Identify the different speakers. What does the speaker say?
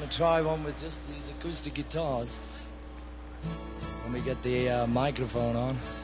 Speaker 1: We'll try one with just these acoustic guitars when we get the microphone on.